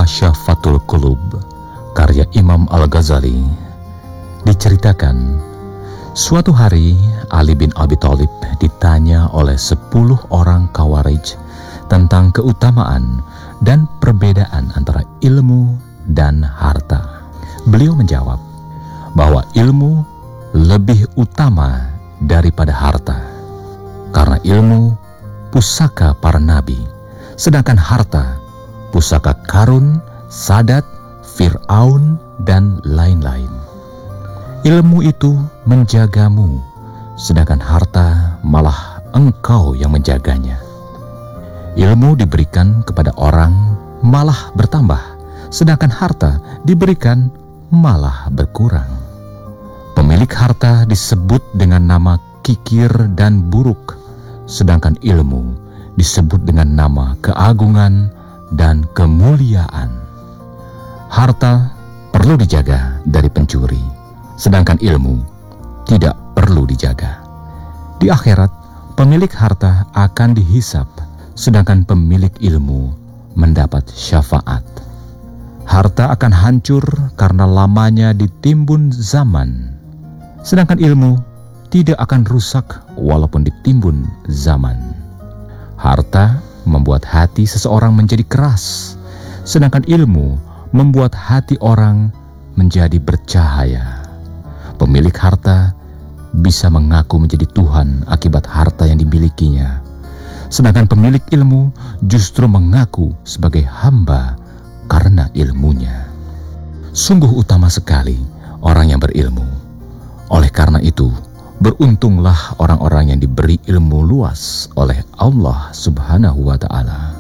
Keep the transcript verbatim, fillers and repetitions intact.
Kasyafatul Qulub karya Imam Al-Ghazali diceritakan, suatu hari Ali bin Abi Thalib ditanya oleh sepuluh orang Khawarij tentang keutamaan dan perbedaan antara ilmu dan harta. Beliau menjawab bahwa ilmu lebih utama daripada harta, karena ilmu pusaka para nabi, sedangkan harta pusaka Karun, Sadat, Fir'aun, dan lain-lain. Ilmu itu menjagamu, sedangkan harta malah engkau yang menjaganya. Ilmu diberikan kepada orang malah bertambah, sedangkan harta diberikan malah berkurang. Pemilik harta disebut dengan nama kikir dan buruk, sedangkan ilmu disebut dengan nama keagungan dan kemuliaan. Harta perlu dijaga dari pencuri, sedangkan ilmu tidak perlu dijaga. Di akhirat, pemilik harta akan dihisap, sedangkan pemilik ilmu mendapat syafaat. Harta akan hancur karena lamanya ditimbun zaman, sedangkan ilmu tidak akan rusak walaupun ditimbun zaman. Harta membuat hati seseorang menjadi keras, sedangkan ilmu membuat hati orang menjadi bercahaya. Pemilik harta bisa mengaku menjadi Tuhan akibat harta yang dimilikinya, sedangkan pemilik ilmu justru mengaku sebagai hamba karena ilmunya. Sungguh utama sekali orang yang berilmu. Oleh karena itu, beruntunglah orang-orang yang diberi ilmu luas oleh Allah Subhanahu wa Ta'ala.